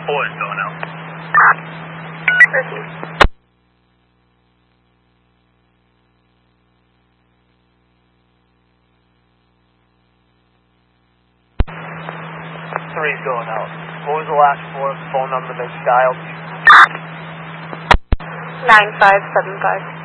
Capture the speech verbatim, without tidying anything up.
Four is going out. Received. Three is going out. What was the last four phone number that you dialed? Nine five seven five.